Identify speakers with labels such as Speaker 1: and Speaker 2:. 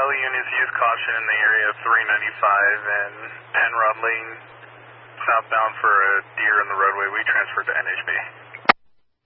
Speaker 1: All units use caution in the area of 395 and Penrod Lane, southbound for a deer in the roadway. We transferred to NHB.